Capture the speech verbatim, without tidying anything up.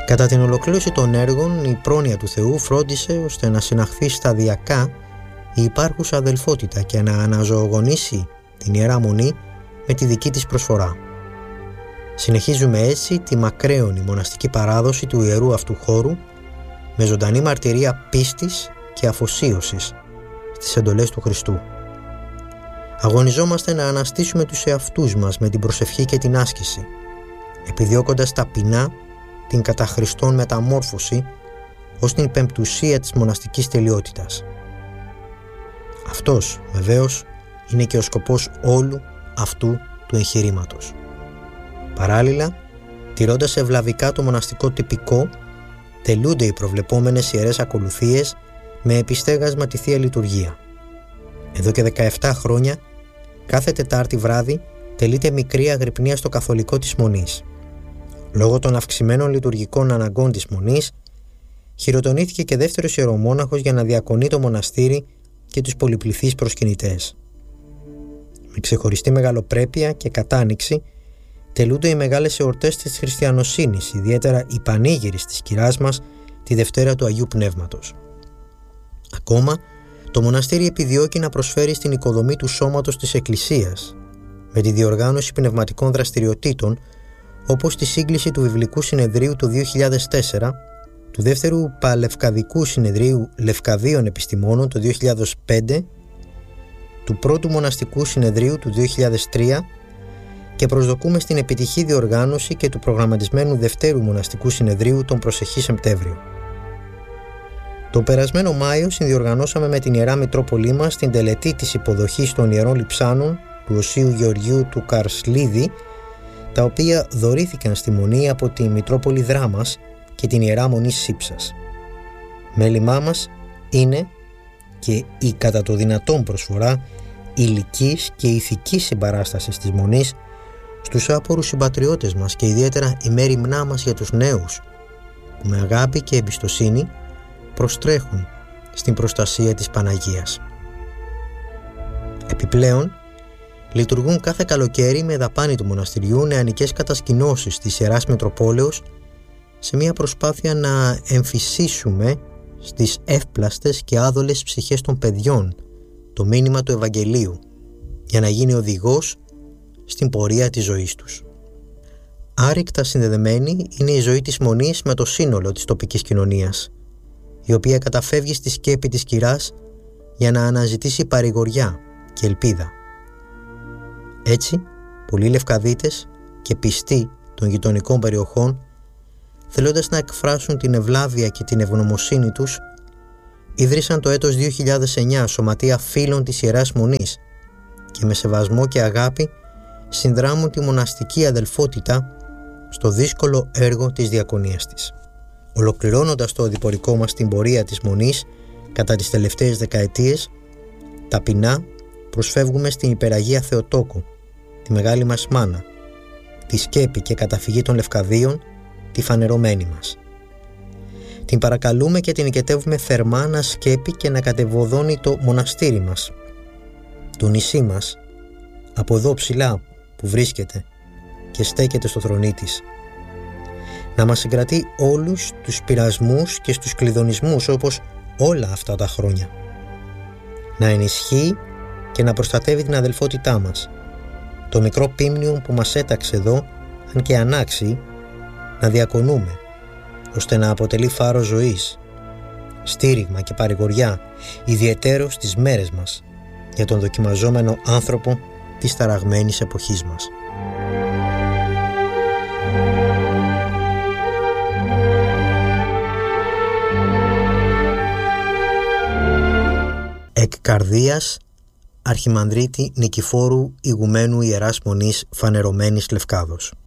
Κατά την ολοκλήρωση των έργων, η πρόνοια του Θεού φρόντισε ώστε να συναχθεί σταδιακά η υπάρχουσα αδελφότητα και να αναζωογονήσει την Ιερά Μονή με τη δική της προσφορά. Συνεχίζουμε έτσι τη μακραίωνη μοναστική παράδοση του ιερού αυτού χώρου με ζωντανή μαρτυρία πίστης και αφοσίωσης στις εντολές του Χριστού. Αγωνιζόμαστε να αναστήσουμε τους εαυτούς μας με την προσευχή και την άσκηση, επιδιώκοντας ταπεινά την κατά Χριστόν μεταμόρφωση ως την πεμπτουσία της μοναστικής τελειότητας. Αυτός βεβαίως είναι και ο σκοπός όλου αυτού του εγχειρήματος. Παράλληλα, τηρώντας ευλαβικά το μοναστικό τυπικό, τελούνται οι προβλεπόμενες ιερές ακολουθίες με επιστέγασμα τη Θεία Λειτουργία. Εδώ και δεκαεπτά χρόνια, κάθε Τετάρτη βράδυ τελείται μικρή αγρυπνία στο καθολικό της Μονής. Λόγω των αυξημένων λειτουργικών αναγκών της Μονής, χειροτονήθηκε και δεύτερος ιερομόναχος για να διακονεί το μοναστήρι και τους πολυπληθείς προσκυνητές. Με ξεχωριστή μεγαλοπρέπεια και κατάνοιξη τελούνται οι μεγάλες εορτές της χριστιανοσύνης, ιδιαίτερα η πανήγυρης της κυράς μας τη Δευτέρα του Αγίου Πνεύματος. Ακόμα, το μοναστήρι επιδιώκει να προσφέρει στην οικοδομή του σώματος της Εκκλησίας, με τη διοργάνωση πνευματικών δραστηριοτήτων, όπως τη σύγκληση του Βιβλικού Συνεδρίου του δύο χιλιάδες τέσσερα, του Δεύτερου Παλευκαδικού Συνεδρίου Λευκαδίων Επιστημόνων το δύο χιλιάδες πέντε, του Πρώτου Μοναστικού Συνεδρίου του δύο χιλιάδες τρία και προσδοκούμε στην επιτυχή διοργάνωση και του προγραμματισμένου Δευτέρου Μοναστικού Συνεδρίου τον προσεχή Σεπτέμβριο. Το περασμένο Μάιο συνδιοργανώσαμε με την Ιερά Μητρόπολή μας την τελετή της υποδοχής των Ιερών Λειψάνων του Οσίου Γεωργίου του Καρσλίδη, τα οποία δωρήθηκαν στη Μονή από τη Μητρόπολη Δράμας και την Ιερά Μονή Σύψας. Μέλημά μας είναι και η κατά το δυνατόν προσφορά υλικής και ηθικής συμπαράστασης της Μονής στους άπορους συμπατριώτες μας και ιδιαίτερα η μέριμνά μας για τους νέους, που με αγάπη και εμπιστοσύνη προστρέχουν στην προστασία της Παναγίας. Επιπλέον, λειτουργούν κάθε καλοκαίρι με δαπάνη του μοναστηριού νεανικές κατασκηνώσεις της Ιεράς Μητροπόλεως σε μια προσπάθεια να εμφυσίσουμε στις εύπλαστες και άδολες ψυχές των παιδιών το μήνυμα του Ευαγγελίου για να γίνει οδηγός στην πορεία της ζωής τους. Άρρηκτα συνδεδεμένη είναι η ζωή της Μονής με το σύνολο της τοπικής κοινωνίας, η οποία καταφεύγει στη σκέπη της κυράς για να αναζητήσει παρηγοριά και ελπίδα. Έτσι, πολλοί Λευκαδίτες και πιστοί των γειτονικών περιοχών, θέλοντας να εκφράσουν την ευλάβεια και την ευγνωμοσύνη τους, ίδρυσαν το έτος δύο χιλιάδες εννιά Σωματεία Φίλων της Ιεράς Μονής και με σεβασμό και αγάπη συνδράμουν τη μοναστική αδελφότητα στο δύσκολο έργο της διακονίας της. Ολοκληρώνοντας το οδηπορικό μας την πορεία της Μονής κατά τις τελευταίες δεκαετίες, ταπεινά προσφεύγουμε στην Υπεραγία Θεοτόκο, τη Μεγάλη μας Μάνα, τη σκέπη και καταφυγή των Λευκαδίων, τη φανερωμένη μας. Την παρακαλούμε και την οικετεύουμε θερμά να σκέπει και να κατεβοδώνει το μοναστήρι μας, το νησί μας, από εδώ ψηλά που βρίσκεται και στέκεται στο θρονί της, να μας συγκρατεί όλους τους πειρασμούς και στους κλειδονισμούς όπως όλα αυτά τα χρόνια, να ενισχύει και να προστατεύει την αδελφότητά μας, το μικρό πίμνιο που μας έταξε εδώ, αν και ανάξιοι, να διακονούμε, ώστε να αποτελεί φάρο ζωής, στήριγμα και παρηγοριά, ιδιαιτέρως στις μέρες μας, για τον δοκιμαζόμενο άνθρωπο της ταραγμένης εποχής μας. Εκ καρδίας Αρχιμανδρίτη Νικηφόρου Ηγουμένου Ιεράς Μονής Φανερωμένης Λευκάδος.